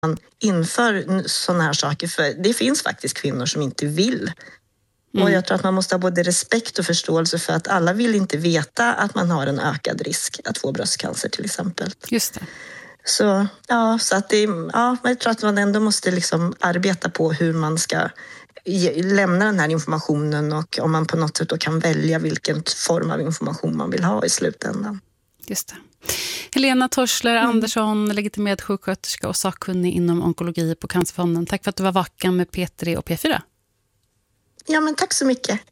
inför sådana här saker. För det finns faktiskt kvinnor som inte vill. Och jag tror att man måste ha både respekt och förståelse för att alla vill inte veta att man har en ökad risk att få bröstcancer till exempel. Just det. Så att det, jag tror att man ändå måste liksom arbeta på hur man ska lämna den här informationen och om man på något sätt då kan välja vilken form av information man vill ha i slutändan. Just det. Helena Torssler Andersson, legitimerad sjuksköterska och sakkunnig inom onkologi på Cancerfonden. Tack för att du var vaken med P3 och P4. Ja, men tack så mycket.